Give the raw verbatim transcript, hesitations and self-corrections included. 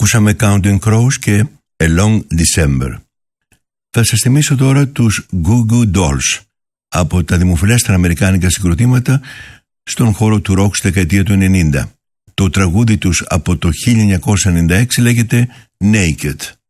Ακούσαμε Counting Crows και A Long December. Θα σας θυμίσω τώρα τους Goo Goo Dolls, από τα δημοφιλέστερα αμερικάνικα συγκροτήματα στον χώρο του ροκ στη δεκαετία του ενενήντα. Το τραγούδι τους από το χίλια εννιακόσια ενενήντα έξι λέγεται Naked.